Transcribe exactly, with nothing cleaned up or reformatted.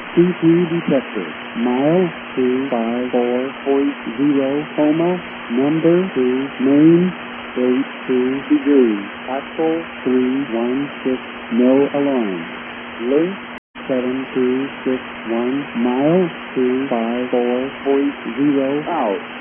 C P detector. Mile two five four point zero Coma. Number two. Name eight two degrees. Axle three one six. No alarm. Link seven two six one. Mile two five four point zero out.